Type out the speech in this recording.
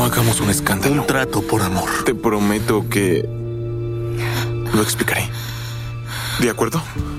hagamos un escándalo. Un trato por amor. Te prometo que lo explicaré. ¿De acuerdo?